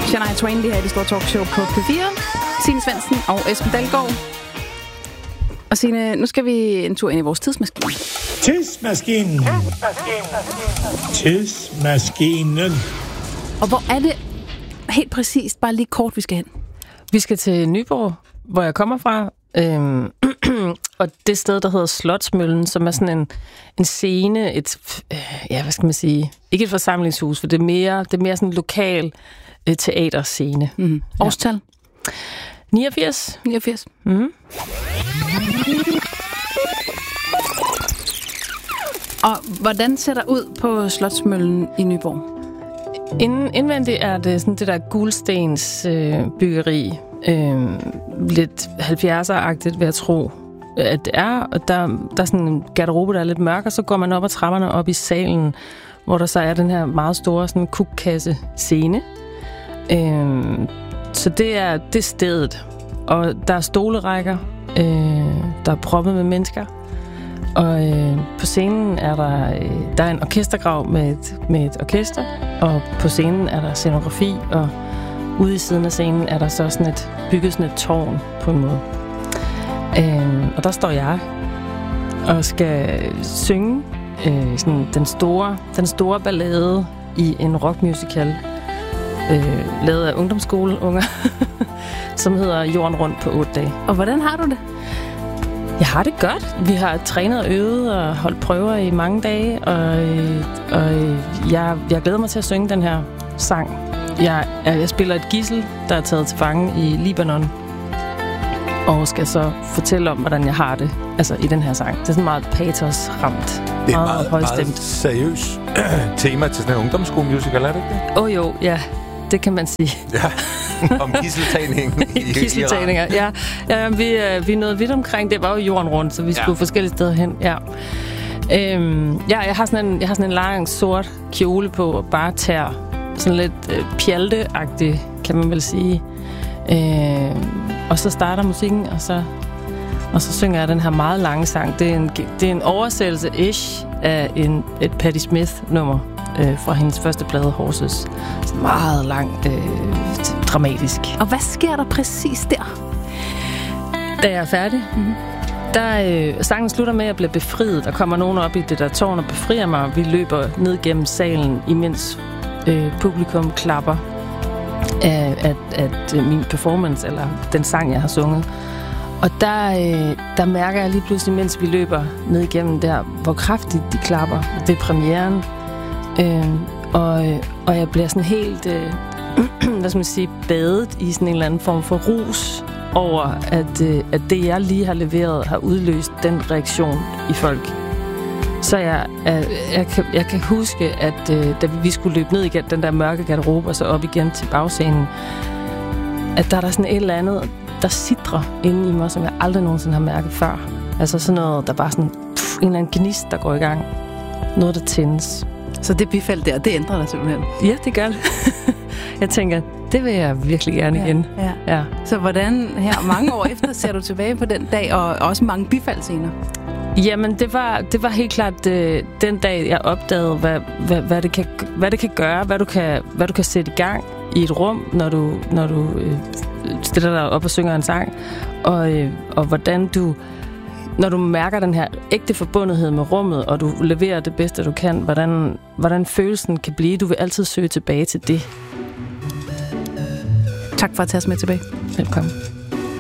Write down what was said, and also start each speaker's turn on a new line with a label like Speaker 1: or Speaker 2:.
Speaker 1: Shania Twain lige her i det store talkshow på P4. Signe Svendsen og Esben Dalgaard. Og Signe, nu skal vi en tur ind i vores tidsmaskine.
Speaker 2: Tidsmaskinen. Tidsmaskinen.
Speaker 1: Og hvor er det helt præcist, bare lige kort, vi skal hen?
Speaker 3: Vi skal til Nyborg, hvor jeg kommer fra. Og det sted, der hedder Slotsmøllen, som er sådan en scene, hvad skal man sige, ikke et forsamlingshus, for det er mere sådan en lokal teaterscene.
Speaker 1: Mm-hmm. Årstal?
Speaker 3: 89.
Speaker 1: 89.
Speaker 3: Mm-hmm.
Speaker 1: Og hvordan ser der ud på Slotsmøllen i Nyborg?
Speaker 3: Indvendigt er det sådan det der gulstens byggeri. Lidt 70'er-agtigt, vil jeg tro, at det er. Og der er sådan en garderobe, der er lidt mørk, og så går man op ad trapperne op i salen, hvor der så er den her meget store sådan kukkasse-scene. Så det er stedet. Og der er stolerækker, der er proppet med mennesker. Og på scenen er der er en orkestergrav med et orkester, og på scenen er der scenografi, og ude i siden af scenen er der så bygget sådan et tårn på en måde. Og der står jeg og skal synge sådan den store ballade i en rockmusical, lavet af ungdomsskoleunger, som hedder Jorden rundt på 8 dage.
Speaker 1: Og hvordan har du det?
Speaker 3: Jeg har det godt. Vi har trænet og øvet og holdt prøver i mange dage, og jeg glæder mig til at synge den her sang. Jeg spiller et gidsel, der er taget til fange i Libanon, og skal så fortælle om, hvordan jeg har det, altså i den her sang. Det er sådan meget patos-ramt.
Speaker 4: Det er meget seriøst tema til sådan en ungdomsskolemusical, er det ikke det?
Speaker 3: Jo, ja. Det kan man sige.
Speaker 4: Ja, om gidseltagningen i
Speaker 3: Gidseltagninger, ja. Vi nåede vidt omkring. Det var jo jorden rundt, så vi skulle forskellige steder hen. Ja. Jeg har sådan en lang sort kjole på, og bare tær. Sådan lidt pjalteagtig, kan man vel sige. Og så starter musikken, og så synger jeg den her meget lange sang. Det er en oversættelse-ish af et Patti Smith-nummer fra hendes første plade, Horses. Meget langt dramatisk.
Speaker 1: Og hvad sker der præcis der?
Speaker 3: Da jeg er færdig, sangen slutter med, at jeg bliver befriet. Der kommer nogen op i det der tårn og befrier mig. Vi løber ned gennem salen, imens publikum klapper af min performance, eller den sang, jeg har sunget. Og der mærker jeg lige pludselig, mens vi løber ned igennem der, hvor kraftigt de klapper. Det er premieren. Og jeg bliver sådan helt, hvad skal man sige, badet i sådan en eller anden form for rus over, at det, jeg lige har leveret, har udløst den reaktion i folk. Så jeg kan huske, at da vi skulle løbe ned igen den der mørke garderobe, og så op igen til bagscenen, at der er sådan et eller andet, der sidrer inde i mig, som jeg aldrig nogensinde har mærket før. Altså sådan noget, der bare sådan en eller anden gnist, der går i gang. Noget, der tændes.
Speaker 1: Så det bifald der, det ændrer dig simpelthen?
Speaker 3: Ja, det gør det. Jeg tænker, det vil jeg virkelig gerne igen.
Speaker 1: Ja. Så hvordan her mange år efter ser du tilbage på den dag, og også mange bifaldscener?
Speaker 3: Jamen, det var helt klart den dag, jeg opdagede, hvad det kan gøre, hvad du kan sætte i gang i et rum, når du stiller dig op og synger en sang, og hvordan du, når du mærker den her ægte forbundethed med rummet, og du leverer det bedste, du kan, hvordan følelsen kan blive. Du vil altid søge tilbage til det.
Speaker 1: Tak for at tage os med tilbage.
Speaker 3: Velkommen.